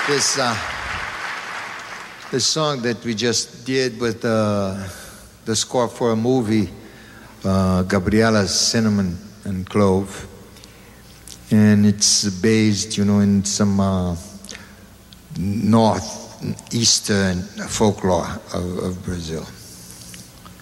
This song that we just did with the score for a movie, Gabriella's Cinnamon and Clove, and it's based, in some northeastern folklore of Brazil.